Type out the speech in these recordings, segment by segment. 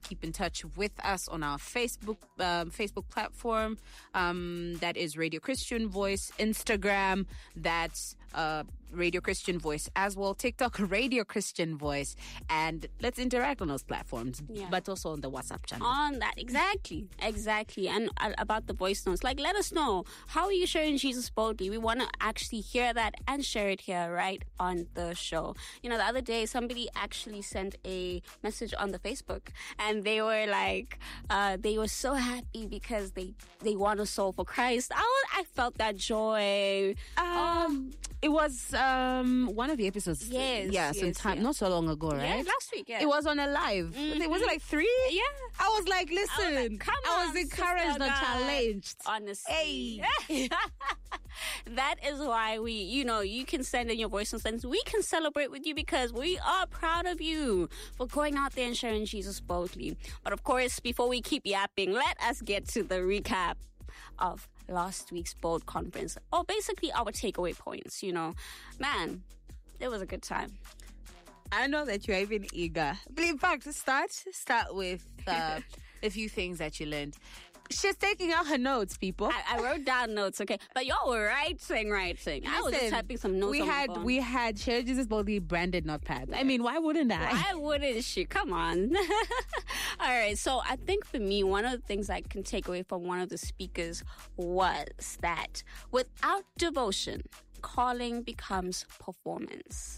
keep in touch with us on our Facebook platform. That is Radio Christian Voice. Instagram, that's Radio Christian Voice as well. TikTok, Radio Christian Voice. And let's interact on those platforms, but also on the WhatsApp channel. On that, exactly. And about the voice notes, like, let us know, how are you sharing Jesus boldly? We want to actually hear that and share it here right on the show. You know, the other day, somebody actually sent a message on the Facebook, and they were like, they were so happy because they won a soul for Christ. I felt that joy. It was one of the episodes. Sometime not so long ago, right? Yeah, last week. Yeah, it was on a live. Mm-hmm. Was it like 3? Yeah, I was like, listen, I was encouraged, not challenged. Honestly, hey. That is why you can send in your voice notes. We can celebrate with you because we are proud of you for going out there and sharing Jesus boldly. But of course, before we keep yapping, let us get to the recap of last week's Bold Conference, or basically our takeaway points. Man, it was a good time. I know that you're even eager. But in fact, start with a few things that you learned. She's taking out her notes, people. I wrote down notes, okay? But y'all were writing. Listen, I was just typing some notes on my phone. We had Share Jesus Boldly branded notepads. I mean, why wouldn't I? Why wouldn't she? Come on. All right, so I think for me, one of the things I can take away from one of the speakers was that without devotion, calling becomes performance.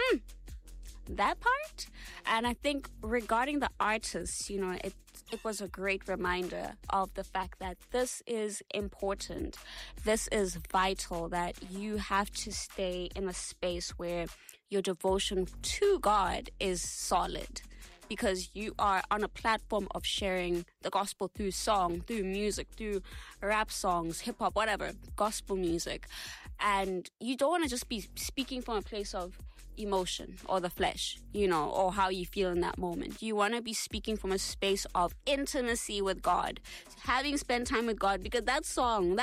That part. And I think regarding the artists, it was a great reminder of the fact that this is important. This is vital, that you have to stay in a space where your devotion to God is solid, because you are on a platform of sharing the gospel through song, through music, through rap songs, hip hop, whatever, gospel music. And you don't want to just be speaking from a place of emotion or the flesh, or how you feel in that moment. You want to be speaking from a space of intimacy with God, having spent time with God, because that song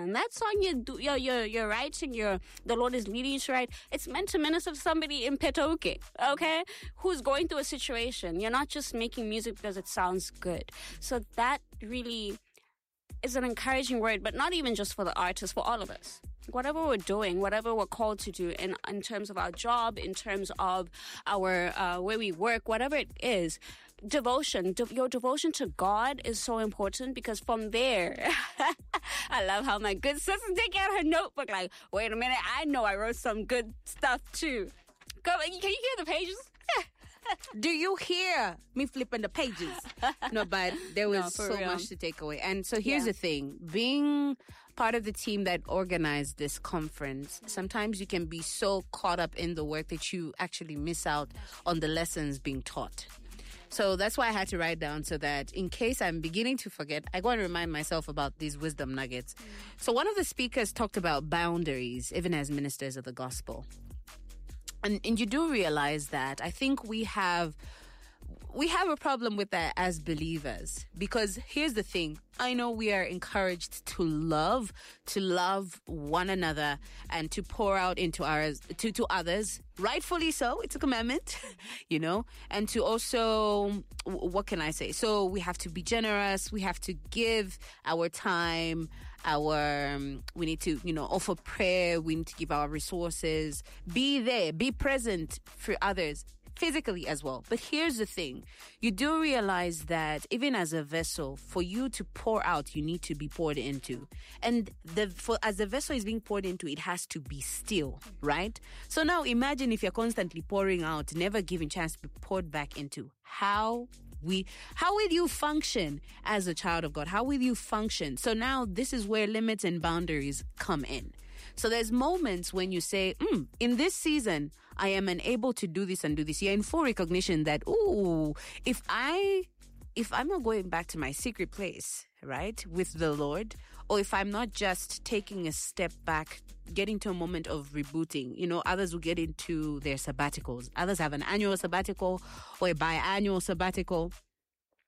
you're writing, the Lord is leading you to write, it's meant to minister to somebody in Petoke, okay, who's going through a situation. You're not just making music because it sounds good. So that really is an encouraging word, but not even just for the artists, for all of us. Whatever we're doing, whatever we're called to do in terms of our job, in terms of our where we work, whatever it is, devotion, your devotion to God is so important, because from there, I love how my good sister take out her notebook like, wait a minute, I know I wrote some good stuff too. Can you hear the pages? Do you hear me flipping the pages? No, but there was so much to take away. And so here's the thing. Being part of the team that organized this conference, sometimes you can be so caught up in the work that you actually miss out on the lessons being taught. So that's why I had to write down, so that in case I'm beginning to forget, I go and remind myself about these wisdom nuggets. So one of the speakers talked about boundaries, even as ministers of the gospel. And you do realize that I think we have a problem with that as believers, because here's the thing. I know we are encouraged to love one another and to pour out into to others. Rightfully so. It's a commandment, and to also, what can I say? So we have to be generous. We have to give our time, we need to, offer prayer. We need to give our resources, be there, be present for others. Physically as well. But here's the thing. You do realize that even as a vessel, for you to pour out, you need to be poured into. And as the vessel is being poured into, it has to be still, right? So now imagine if you're constantly pouring out, never giving chance to be poured back into. How will you function as a child of God? How will you function? So now this is where limits and boundaries come in. So there's moments when you say, in this season, I am unable to do this and do this. You're in full recognition that, if I'm not going back to my secret place, right, with the Lord, or if I'm not just taking a step back, getting to a moment of rebooting, others will get into their sabbaticals. Others have an annual sabbatical or a biannual sabbatical.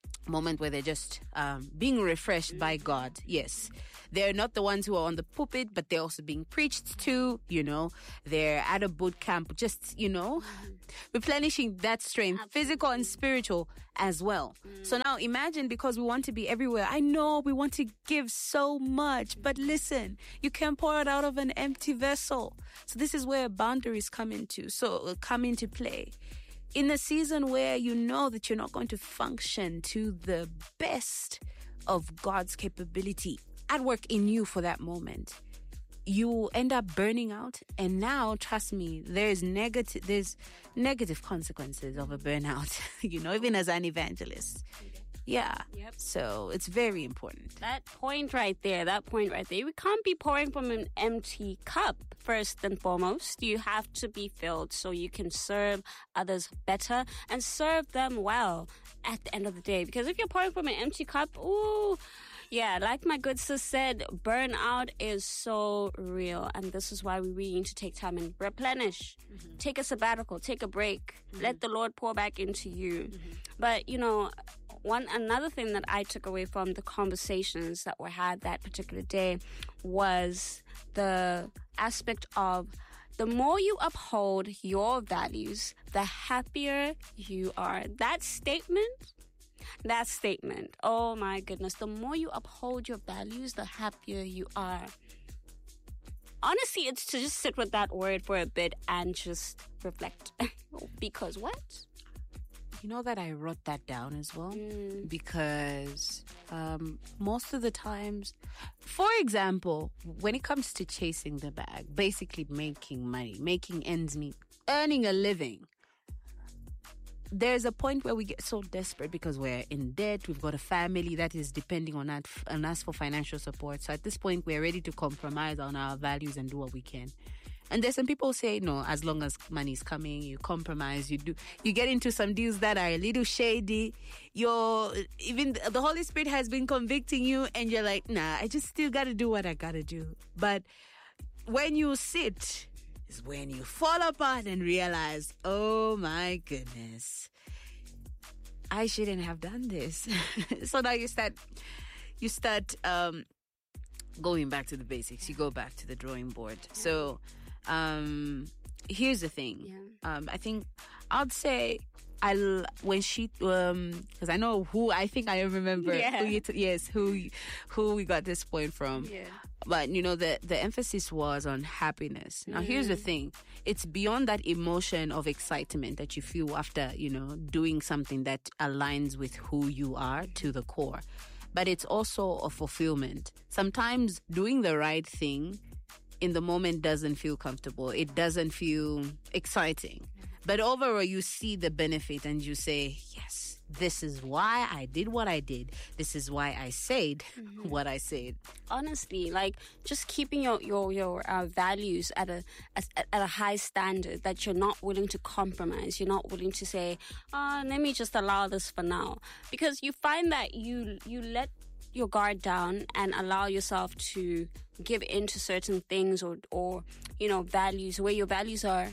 moment where they're just being refreshed by God. Yes. They're not the ones who are on the pulpit, but they're also being preached to, They're at a boot camp, just, replenishing that strength, physical and spiritual as well. So now imagine, because we want to be everywhere. I know we want to give so much, but listen, you can pour it out of an empty vessel. So this is where boundaries come into play. In a season where you know that you're not going to function to the best of God's capability at work in you for that moment, you end up burning out. And now, trust me, there's negative consequences of a burnout, even as an evangelist. Yeah. Yep. So it's very important. That point right there. We can't be pouring from an empty cup, first and foremost. You have to be filled so you can serve others better and serve them well at the end of the day. Because if you're pouring from an empty cup, yeah, like my good sis said, burnout is so real. And this is why we really need to take time and replenish. Mm-hmm. Take a sabbatical, take a break. Mm-hmm. Let the Lord pour back into you. Mm-hmm. But, another thing that I took away from the conversations that were had that particular day was the aspect of the more you uphold your values, the happier you are. That statement, oh my goodness, the more you uphold your values, the happier you are. Honestly, it's to just sit with that word for a bit and just reflect. Because what? You know that I wrote that down as well, because most of the times, for example, when it comes to chasing the bag, basically making money, making ends meet, earning a living, there's a point where we get so desperate because we're in debt. We've got a family that is depending on us for financial support. So at this point, we're ready to compromise on our values and do what we can. And there's some people who say, no, as long as money's coming, you compromise, you get into some deals that are a little shady. Even the Holy Spirit has been convicting you and you're like, nah, I just still got to do what I got to do. But when you sit, is when you fall apart and realize, oh my goodness, I shouldn't have done this. So now you start going back to the basics. You go back to the drawing board. So here's the thing. Yeah. I think I'd say when she because I know who I think I remember who we got this point from. Yeah. But the emphasis was on happiness. Now here's the thing. It's beyond that emotion of excitement that you feel after, doing something that aligns with who you are to the core. But it's also a fulfillment. Sometimes doing the right thing in the moment doesn't feel comfortable. It doesn't feel exciting. But overall, you see the benefit and you say, yes, this is why I did what I did. This is why I said what I said. Honestly, just keeping your values at a high standard that you're not willing to compromise. You're not willing to say, let me just allow this for now. Because you find that you let your guard down and allow yourself to give in to certain things or values, where your values are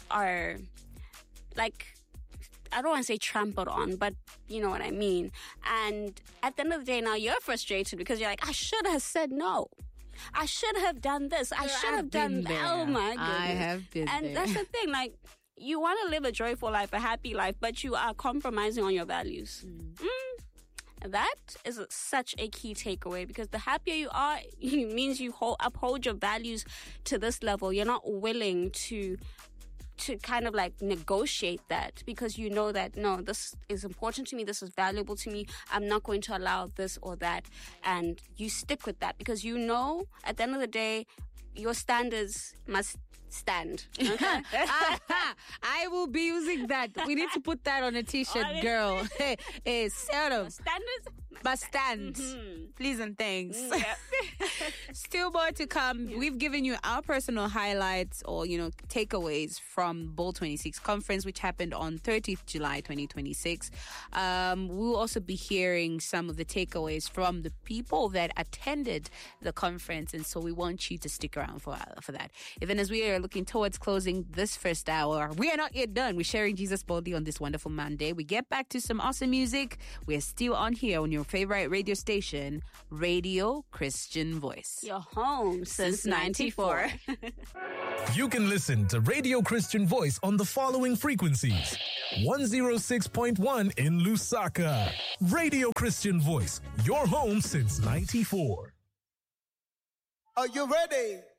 like, I don't want to say trampled on, but you know what I mean. And at the end of the day, now you're frustrated because you're like, I should have said no. I should have done this. I should have done that. Oh my goodness. I have been there. And that's the thing, you want to live a joyful life, a happy life, but you are compromising on your values. That is such a key takeaway, because the happier you are, it means you uphold your values to this level. You're not willing to kind of negotiate that, because you know that, no, this is important to me, this is valuable to me, I'm not going to allow this or that. And you stick with that because at the end of the day, your standards must stand. Okay? I will be using that. We need to put that on a t-shirt, girl. Hey, seldom. Standards but stand. Please and thanks. Yep. Still more to come. Yeah. We've given you our personal highlights or, takeaways from Bowl 26 conference, which happened on 30th July 2026. We'll also be hearing some of the takeaways from the people that attended the conference. And so we want you to stick around for that. Even as we are looking towards closing this first hour, we are not yet done. We're sharing Jesus boldly on this wonderful Monday. We get back to some awesome music. We're still on here on your favorite radio station, Radio Christian Voice. Your home since 94. You can listen to Radio Christian Voice on the following frequencies. 106.1 in Lusaka. Radio Christian Voice, your home since 94. Are you ready?